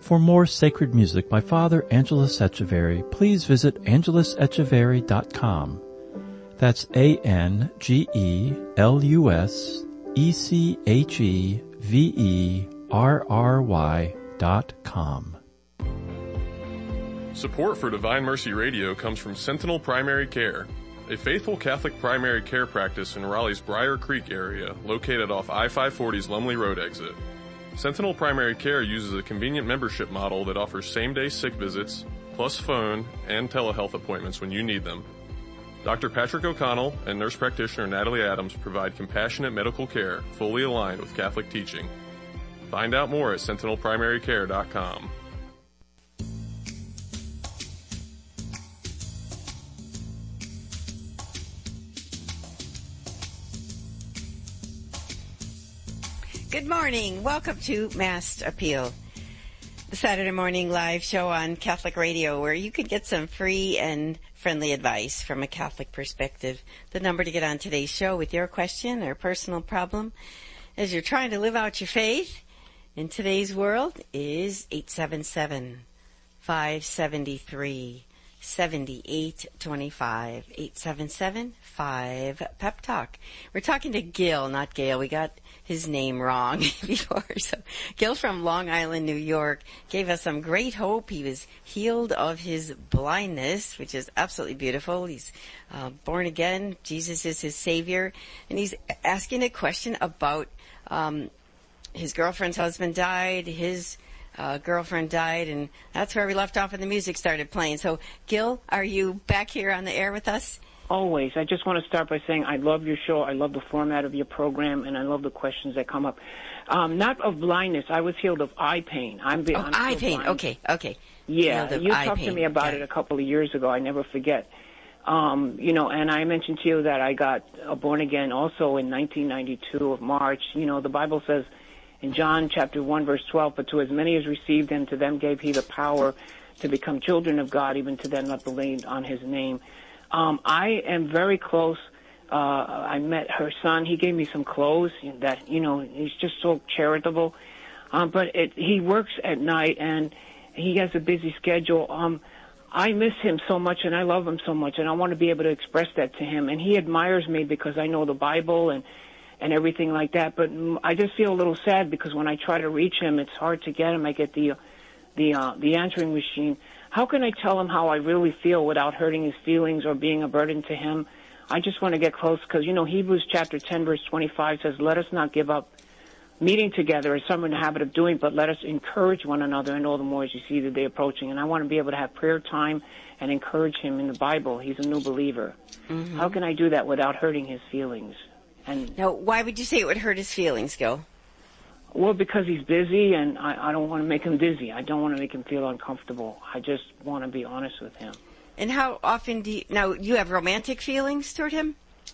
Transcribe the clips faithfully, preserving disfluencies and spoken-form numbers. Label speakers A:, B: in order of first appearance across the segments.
A: For more sacred music by Father Angelus Echeverry, please visit angelus echeverry dot com. That's A N G E L U S E C H E V E R R Y dot com.
B: Support for Divine Mercy Radio comes from Sentinel Primary Care, a faithful Catholic primary care practice in Raleigh's Briar Creek area, located off I five forty's Lumley Road exit. Sentinel Primary Care uses a convenient membership model that offers same-day sick visits, plus phone and telehealth appointments when you need them. Doctor Patrick O'Connell and nurse practitioner Natalie Adams provide compassionate medical care fully aligned with Catholic teaching. Find out more at sentinel primary care dot com.
C: Good morning. Welcome to Mass Appeal, the Saturday morning live show on Catholic Radio, where you can get some free and friendly advice from a Catholic perspective. The number to get on today's show with your question or personal problem as you're trying to live out your faith in today's world is eight seven seven, five seven three, seven eight two five, eight seven seven, five Pep Talk. We're talking to Gil, not Gail. We got his name wrong before. So Gil from Long Island, New York, gave us some great hope. He was healed of his blindness, which is absolutely beautiful. He's uh, born again. Jesus is his Savior. And he's asking a question about um, his girlfriend's husband died, his uh, girlfriend died, and that's where we left off and the music started playing. So, Gil, are you back here on the air with us?
D: Always. I just want to start by saying I love your show. I love the format of your program, and I love the questions that come up. Um, not of blindness. I was healed of eye pain. I'm,
C: oh,
D: I'm
C: eye pain.
D: blind.
C: Okay, okay.
D: Yeah, you talked
C: pain.
D: to me about
C: yeah.
D: it a couple of years ago. I never forget. Um, you know, and I mentioned to you that I got uh, born again also in nineteen ninety-two of March. You know, the Bible says in John chapter one, verse twelve, but to as many as received him, to them gave he the power to become children of God, even to them that believed on his name. Um, I am very close. Uh, I met her son. He gave me some clothes that, you know, he's just so charitable. Um, but it, he works at night and he has a busy schedule. Um, I miss him so much and I love him so much, and I want to be able to express that to him. And he admires me because I know the Bible and, and everything like that. But I just feel a little sad because when I try to reach him, it's hard to get him. I get the, the, uh, the answering machine. How can I tell him how I really feel without hurting his feelings or being a burden to him? I just want to get close because, you know, Hebrews chapter ten, verse twenty-five says, let us not give up meeting together as some are in the habit of doing, but let us encourage one another, and all the more as you see the day approaching. And I want to be able to have prayer time and encourage him in the Bible. He's a new believer. Mm-hmm. How can I do that without hurting his feelings? And
C: now, why would you say it would hurt his feelings, Gil?
D: Well, because he's busy, and I, I don't want to make him dizzy. I don't want to make him feel uncomfortable. I just want to be honest with him.
C: And how often do you, now, you have romantic feelings toward him?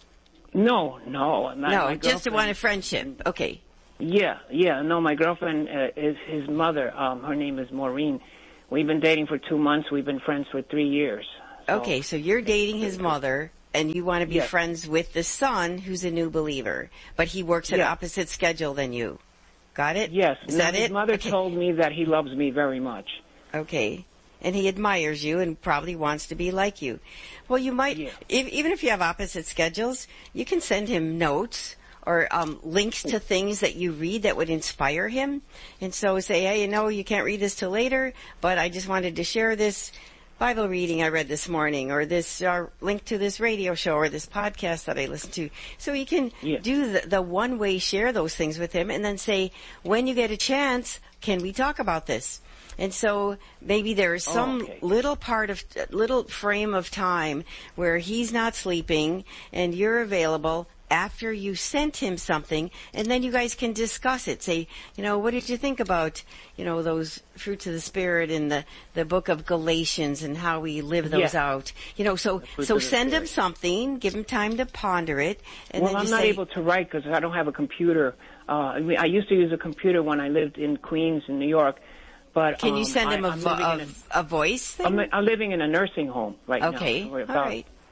D: No, no. My,
C: no,
D: my
C: just one of friendship. Okay.
D: Yeah, yeah. No, my girlfriend uh, is his mother. Um, her name is Maureen. We've been dating for two months. We've been friends for three years.
C: So. Okay, so you're dating his mother, and you want to be
D: yes.
C: friends with the son who's a new believer, but he works an
D: yes.
C: opposite schedule than you. Got it?
D: Yes.
C: Is
D: now,
C: that
D: his
C: it?
D: mother
C: okay.
D: told me that he loves me very much.
C: Okay. And he admires you and probably wants to be like you. Well, you might,
D: yeah.
C: if, even if you have opposite schedules, you can send him notes or um, links to things that you read that would inspire him. And so say, hey, you know, you can't read this till later, but I just wanted to share this Bible reading I read this morning, or this uh, link to this radio show, or this podcast that I listened to. So you can
D: yeah.
C: do the, the one-way share those things with him, and then say, when you get a chance, can we talk about this? And so maybe there is some
D: oh, okay.
C: little part of, little frame of time where he's not sleeping and you're available after you sent him something, and then you guys can discuss it. Say, you know, what did you think about, you know, those fruits of the Spirit in the, the book of Galatians and how we live those
D: yeah.
C: out? You know, so, so send him something, give him time to ponder it, and
D: well,
C: then
D: I'm
C: just
D: not
C: say,
D: able to write because I don't have a computer. Uh, I, mean, I used to use a computer when I lived in Queens in New York. But,
C: can
D: um,
C: you send him
D: I,
C: a, vo- a,
D: a,
C: a voice thing?
D: I'm, I'm living in a nursing home right
C: okay.
D: now.
C: Okay, all right.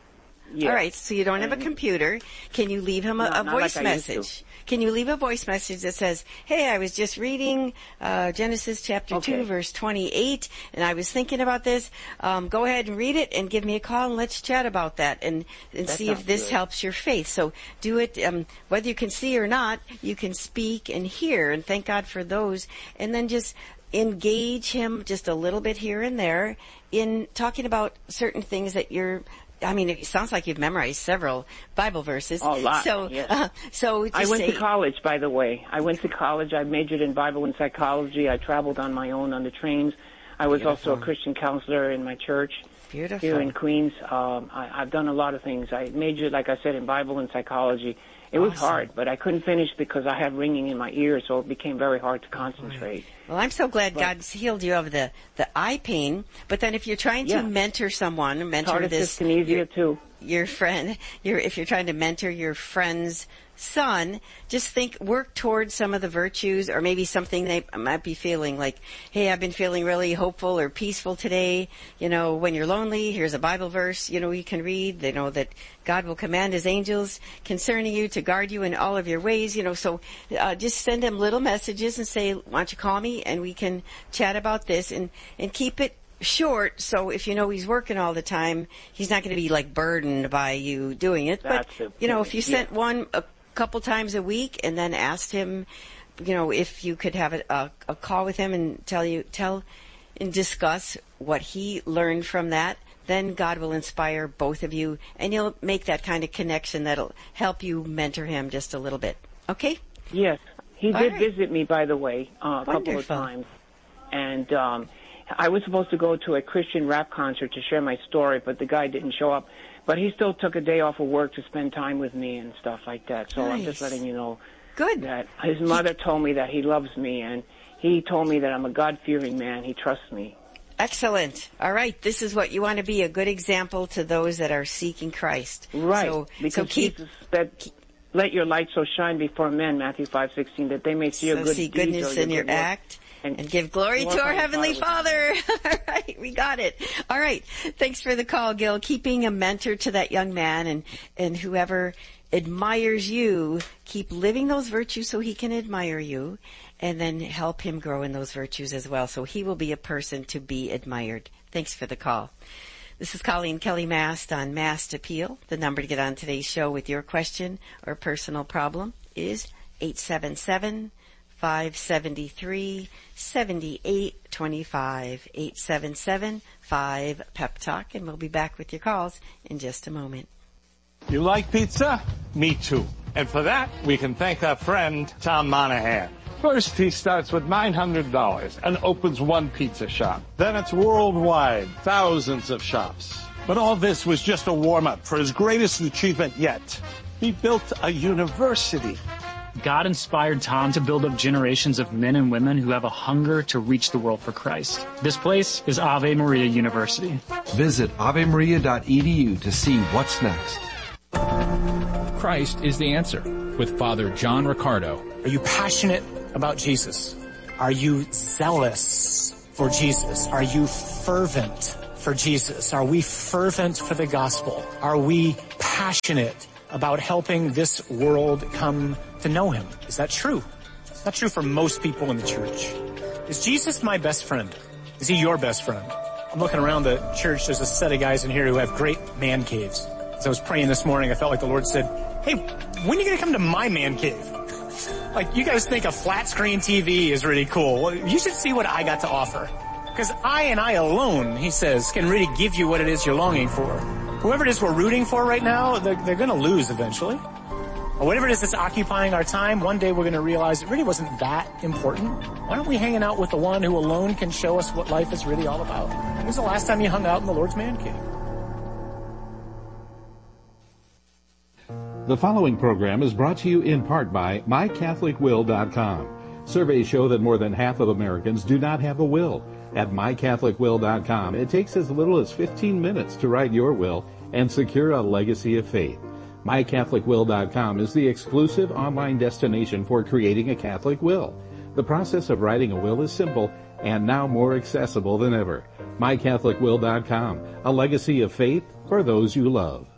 D: Yes.
C: All right, so you don't have a computer. Can you leave him a,
D: No,
C: a
D: not
C: voice
D: like I used to.
C: message? Can you leave a voice message that says, hey, I was just reading uh, Genesis chapter
D: Okay.
C: two, verse twenty-eight, and I was thinking about this. Um, go ahead and read it and give me a call, and let's chat about that and, and
D: That
C: see if
D: sounds
C: this
D: good.
C: helps your faith. So do it, um, whether you can see or not, you can speak and hear, and thank God for those. And then just engage him just a little bit here and there in talking about certain things that you're, I mean, it sounds like you've memorized several Bible verses.
D: Oh, a lot,
C: So,
D: yes.
C: uh, so just
D: I went
C: say,
D: to college, by the way. I went to college. I majored in Bible and psychology. I traveled on my own on the trains. I was
C: Beautiful.
D: also a Christian counselor in my church
C: Beautiful.
D: here in Queens. Um, I, I've done a lot of things. I majored, like I said, in Bible and psychology. It was
C: Awesome.
D: hard, but I couldn't finish because I had ringing in my ears, so it became very hard to concentrate.
C: Well, I'm so glad
D: But-
C: God's healed you of the, the eye pain. But then if you're trying to
D: Yeah.
C: mentor someone, mentor
D: Tardive
C: this,
D: dyskinesia,
C: your,
D: too.
C: your friend, your, if you're trying to mentor your friend's son, just think, work towards some of the virtues, or maybe something they might be feeling like, hey, I've been feeling really hopeful or peaceful today. You know, when you're lonely, here's a Bible verse, you know, you can read. They know that God will command his angels concerning you to guard you in all of your ways, you know, so uh, just send them little messages and say, why don't you call me and we can chat about this, and, and keep it short, so if you know he's working all the time, he's not going to be like burdened by you doing it.
D: That's
C: but,
D: the
C: you know,
D: thing,
C: if you sent
D: yeah.
C: one a couple times a week and then asked him, you know, if you could have a, a, a call with him and tell you, tell and discuss what he learned from that, then God will inspire both of you, and you'll make that kind of connection that'll help you mentor him just a little bit. Okay?
D: Yes. He
C: All
D: did
C: right.
D: visit me, by the way, uh, a couple of
C: Wonderful.
D: times. And um, I was supposed to go to a Christian rap concert to share my story, but the guy didn't show up. But he still took a day off of work to spend time with me and stuff like that. So I'm just
C: Nice.
D: letting you know
C: Good.
D: that his mother told me that he loves me, and he told me that I'm a God-fearing man. He trusts me.
C: Excellent. All right. This is what you want to be, a good example to those that are seeking Christ.
D: Right.
C: So,
D: because
C: so keep,
D: Jesus said, let your light so shine before men, Matthew five sixteen, that they may see your
C: so
D: good
C: see
D: deeds
C: goodness
D: or
C: in your
D: good works.
C: act. And give glory to
D: glorify
C: our
D: the
C: Heavenly
D: Father
C: Father. All right, we got it. All right. Thanks for the call, Gil. Keeping a mentor to that young man, and, and whoever admires you, keep living those virtues so he can admire you, and then help him grow in those virtues as well, so he will be a person to be admired. Thanks for the call. This is Colleen Kelly Mast on Mast Appeal. The number to get on today's show with your question or personal problem is eight seven seven, five seven three, seven eight two five, eight seven seven, five pep talk, and we'll be back with your calls in just a moment.
E: You like pizza? Me too. And for that, we can thank our friend, Tom Monahan. First, he starts with nine hundred dollars and opens one pizza shop. Then it's worldwide, thousands of shops. But all this was just a warm-up for his greatest achievement yet. He built a university.
F: God inspired Tom to build up generations of men and women who have a hunger to reach the world for Christ. This place is Ave Maria University.
G: Visit ave maria dot e d u to see what's next.
H: Christ is the answer with Father John Riccardo.
I: Are you passionate about Jesus? Are you zealous for Jesus? Are you fervent for Jesus? Are we fervent for the gospel? Are we passionate about helping this world come to know him? Is that true? It's not true for most people in the church. Is Jesus my best friend? Is he your best friend? I'm looking around the church. There's a set of guys in here who have great man caves. As I was praying this morning, I felt like the Lord said, hey, when are you going to come to my man cave? Like, you guys think a flat screen T V is really cool. Well, you should see what I got to offer. Because I and I alone, he says, can really give you what it is you're longing for. Whoever it is we're rooting for right now, they're, they're going to lose eventually. Or whatever it is that's occupying our time, one day we're going to realize it really wasn't that important. Why aren't we hanging out with the one who alone can show us what life is really all about? When was the last time you hung out in the Lord's man cave?
J: The following program is brought to you in part by my catholic will dot com. Surveys show that more than half of Americans do not have a will. At my catholic will dot com, it takes as little as fifteen minutes to write your will and secure a legacy of faith. my catholic will dot com is the exclusive online destination for creating a Catholic will. The process of writing a will is simple and now more accessible than ever. my catholic will dot com, a legacy of faith for those you love.